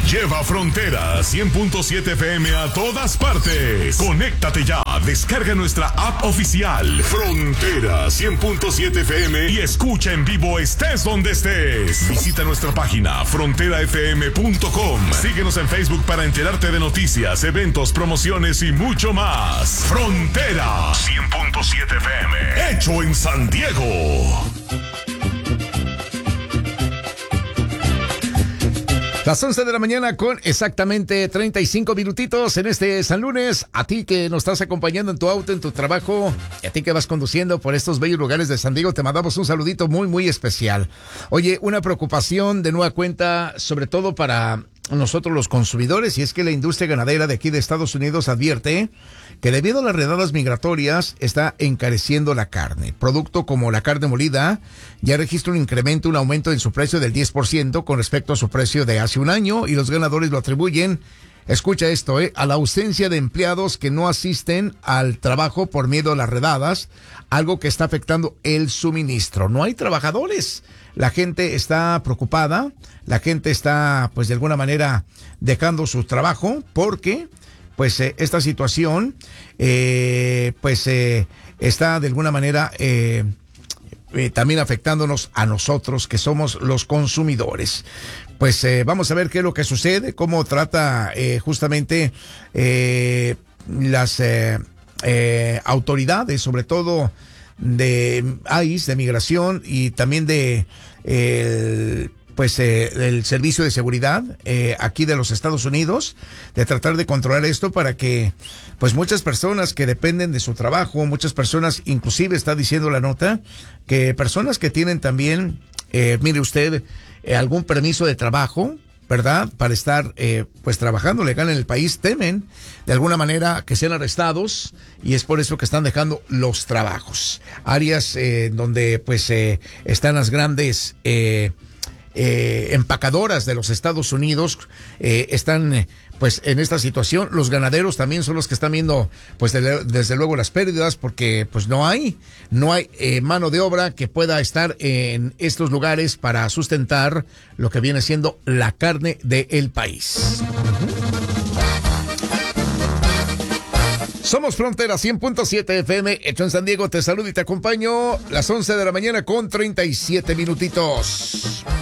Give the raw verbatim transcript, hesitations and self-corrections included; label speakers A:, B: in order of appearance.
A: Lleva Frontera cien punto siete F M a todas partes. Conéctate ya, descarga nuestra app oficial Frontera cien punto siete F M y escucha en vivo estés donde estés. Visita nuestra página frontera f m punto com. Síguenos en Facebook para enterarte de noticias, eventos, promociones y mucho más. Frontera cien punto siete F M, hecho en San Diego.
B: Las once de la mañana con exactamente treinta y cinco minutitos en este San Lunes. A ti que nos estás acompañando en tu auto, en tu trabajo, y a ti que vas conduciendo por estos bellos lugares de San Diego, te mandamos un saludito muy, muy especial. Oye, una preocupación de nueva cuenta, sobre todo para nosotros los consumidores, y es que la industria ganadera de aquí de Estados Unidos advierte que debido a las redadas migratorias está encareciendo la carne. Producto como la carne molida ya registra un incremento, un aumento en su precio del diez por ciento con respecto a su precio de hace un año, y los ganadores lo atribuyen, escucha esto, eh, a la ausencia de empleados que no asisten al trabajo por miedo a las redadas, algo que está afectando el suministro. No hay trabajadores. La gente está preocupada, la gente está, pues de alguna manera, dejando su trabajo porque, pues, eh, esta situación, eh, pues, eh, está de alguna manera eh, eh, también afectándonos a nosotros, que somos los consumidores. Pues eh, vamos a ver qué es lo que sucede, cómo trata eh, justamente eh, las eh, eh, autoridades, sobre todo de I C E, de migración, y también de el, pues eh, el servicio de seguridad eh, aquí de los Estados Unidos, de tratar de controlar esto para que pues muchas personas que dependen de su trabajo, muchas personas, inclusive está diciendo la nota, que personas que tienen también, eh, mire usted, eh, algún permiso de trabajo, ¿verdad? Para estar eh, pues trabajando legal en el país, temen de alguna manera que sean arrestados, y es por eso que están dejando los trabajos. Áreas eh, donde pues eh, están las grandes eh, eh, empacadoras de los Estados Unidos, eh, están eh, pues en esta situación. Los ganaderos también son los que están viendo pues de, desde luego las pérdidas, porque pues no hay no hay eh, mano de obra que pueda estar en estos lugares para sustentar lo que viene siendo la carne del país. Somos Frontera cien punto siete F M, hecho en San Diego. Te saludo y te acompaño las once de la mañana con treinta y siete minutitos.